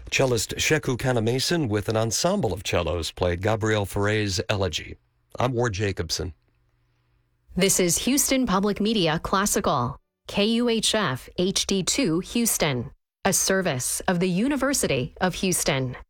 Cellist Sheku Kanamason with an ensemble of cellos played Gabriel Fauré's Elegy. I'm Ward Jacobson. This is Houston Public Media Classical, KUHF HD2 Houston, a service of the University of Houston.